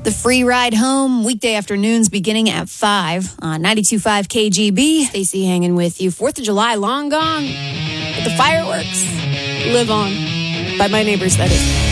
The free ride home, weekday afternoons beginning at 5 on 92.5 KGB. Stacey hanging with you. 4th of July, long gone. But the fireworks live on. By my neighbors, that is.